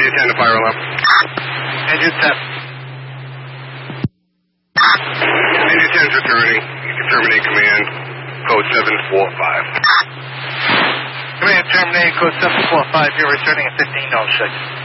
Engine 10 to fire alarm. Engine 10. Engine 10's returning. You can terminate command. Code 745. Command terminating code 745. You're returning at 1506.